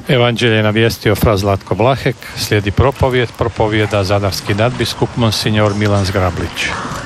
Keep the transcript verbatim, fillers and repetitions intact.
Evanđelje navijestio fra Zlatko Vlahek, slijedi propovjed, propovjeda zadarski nadbiskup Monsignor Milan Zgrablić.